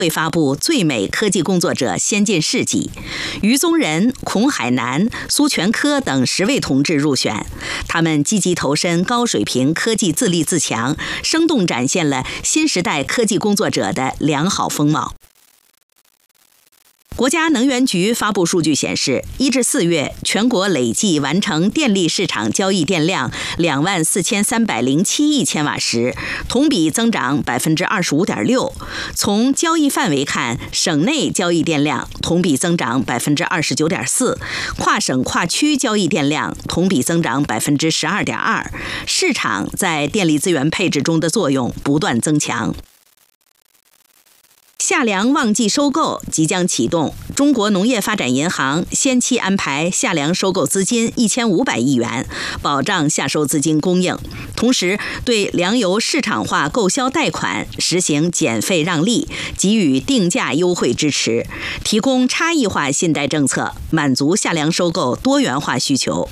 会发布最美科技工作者先进事迹，于宗仁、孔海南、苏全科等10位同志入选。他们积极投身高水平科技自立自强，生动展现了新时代科技工作者的良好风貌。国家能源局发布数据显示，1至4月，全国累计完成电力市场交易电量24307亿千瓦时，同比增长25.6%。从交易范围看，省内交易电量同比增长29.4%，跨省跨区交易电量同比增长12.2%。市场在电力资源配置中的作用不断增强。夏粮旺季收购即将启动，中国农业发展银行先期安排夏粮收购资金1500亿元，保障夏收资金供应，同时对粮油市场化购销贷款实行减费让利，给予定价优惠支持，提供差异化信贷政策，满足夏粮收购多元化需求。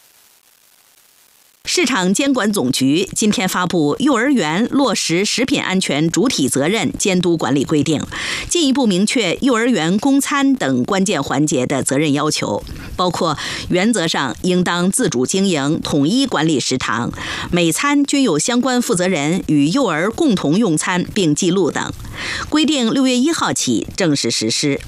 市场监管总局今天发布《幼儿园落实食品安全主体责任监督管理规定》，进一步明确幼儿园供餐等关键环节的责任要求，包括原则上应当自主经营、统一管理食堂，每餐均有相关负责人与幼儿共同用餐并记录等。规定6月1号起正式实施。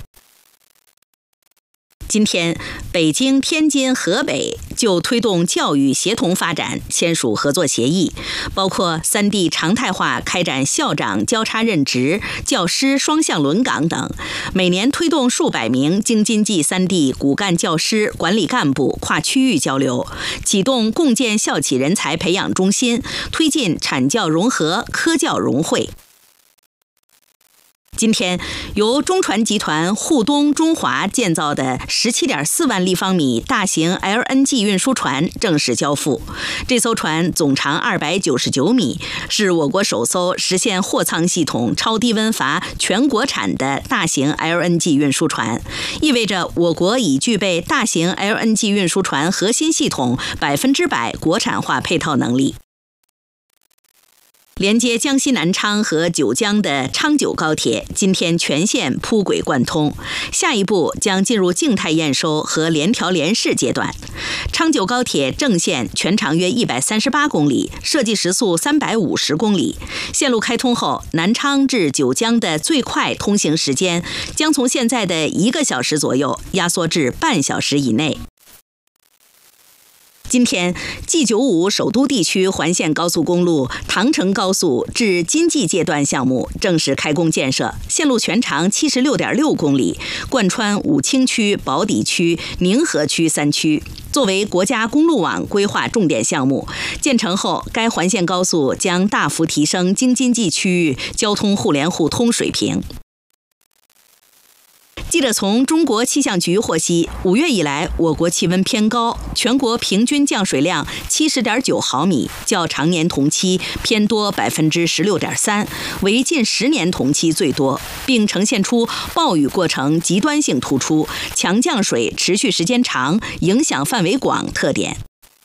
今天，北京、天津、河北就推动教育协同发展签署合作协议，包括3地常态化开展校长交叉任职、教师双向轮岗等，每年推动数百名京津冀3地骨干教师、管理干部跨区域交流，启动共建校企人才培养中心，推进产教融合、科教融汇。今天，由中船集团沪东中华建造的17.4万立方米大型 LNG 运输船正式交付。这艘船总长299米，是我国首艘实现货舱系统超低温阀全国产的大型 LNG 运输船，意味着我国已具备大型 LNG 运输船核心系统100%国产化配套能力。连接江西南昌和九江的昌九高铁今天全线铺轨贯通，下一步将进入静态验收和联调联试阶段。昌九高铁正线全长约138公里，设计时速350公里。线路开通后，南昌至九江的最快通行时间将从现在的1个小时左右压缩至半小时以内。今天 G95 首都地区环线高速公路唐承高速至津冀界段项目正式开工建设，线路全长76.6公里，贯穿武清区、宝坻区、宁河区3区。作为国家公路网规划重点项目，建成后，该环线高速将大幅提升京津冀区域交通互联互通水平。记者从中国气象局获悉，5月以来，我国气温偏高，全国平均降水量70.9毫米，较常年同期偏多16.3%，为近10年同期最多，并呈现出暴雨过程极端性突出、强降水持续时间长、影响范围广特点。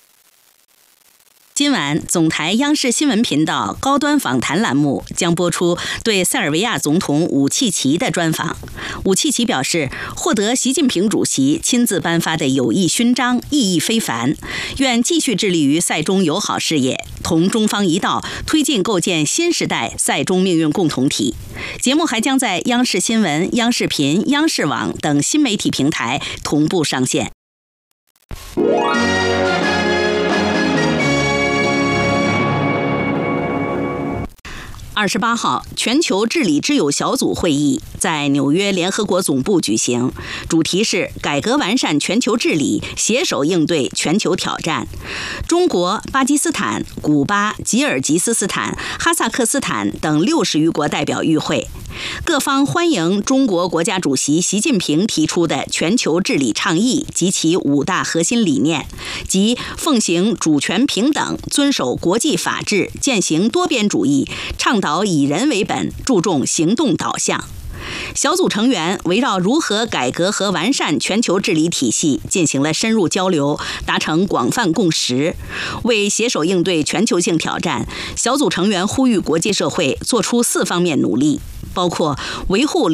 今晚，总台央视新闻频道高端访谈栏目将播出对塞尔维亚总统武契奇的专访。武契奇表示，获得习近平主席亲自颁发的友谊勋章意义非凡，愿继续致力于塞中友好事业，同中方一道推进构建新时代塞中命运共同体。节目还将在央视新闻、央视频、央视网等新媒体平台同步上线。28号，全球治理之友小组会议在纽约联合国总部举行，主题是改革完善全球治理，携手应对全球挑战。中国、巴基斯坦、古巴、吉尔吉斯斯坦、哈萨克斯坦等60余国代表与会。各方欢迎中国国家主席习近平提出的全球治理倡议及其5大核心理念，即奉行主权平等，遵守国际法治，践行多边主义，倡导以人为本，注重行动导向。小组成员围绕如何改革和完善全球治理体系进行了深入交流，达成广泛共识。为携手应对全球性挑战，小组成员呼吁国际社会做出4方面努力，包括维护